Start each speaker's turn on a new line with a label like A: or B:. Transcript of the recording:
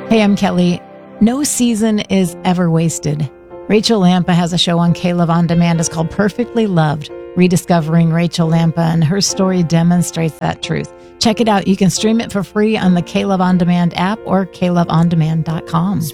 A: Hey, I'm Kelly. No season is ever wasted. Rachel Lampa has a show on K-Love On Demand. It's called Perfectly Loved, Rediscovering Rachel Lampa, and her story demonstrates that truth. Check it out. You can stream it for free on the K-Love On Demand app or KLoveOnDemand.com.